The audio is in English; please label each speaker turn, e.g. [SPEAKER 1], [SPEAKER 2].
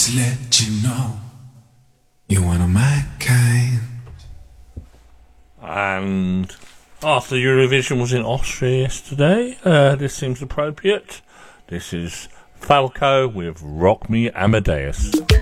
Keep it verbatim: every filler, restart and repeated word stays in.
[SPEAKER 1] Just to let you know, you're one of my kind.
[SPEAKER 2] And after Eurovision was in Austria yesterday, uh, this seems appropriate. This is Falco with Rock Me Amadeus.